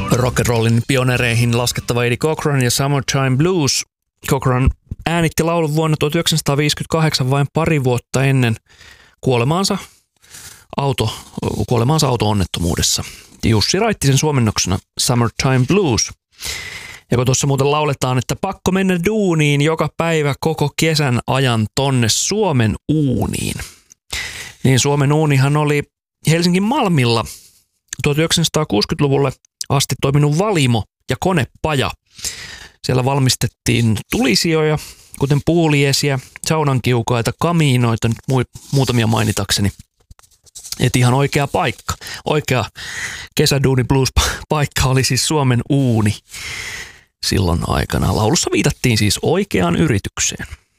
rock'n'rollin pionereihin laskettava Eddie Cochran ja Summertime Blues. Cochran äänitti laulun vuonna 1958 vain pari vuotta ennen kuolemaansa auto-onnettomuudessa. Jussi raitti sen suomennoksena Summertime Blues. Ja kun tuossa muuten lauletaan, että pakko mennä duuniin joka päivä koko kesän ajan tonne Suomen uuniin. Niin Suomen uunihan oli Helsingin Malmilla 1960-luvulle asti toiminut valimo ja konepaja. Siellä valmistettiin tulisijoja, kuten puuliesiä, saunankiukaita, kamiinoita, nyt muutamia mainitakseni. Et ihan oikea paikka. Oikea kesäduuni blues-paikka oli siis Suomen uuni silloin aikana. Laulussa viitattiin siis oikeaan yritykseen.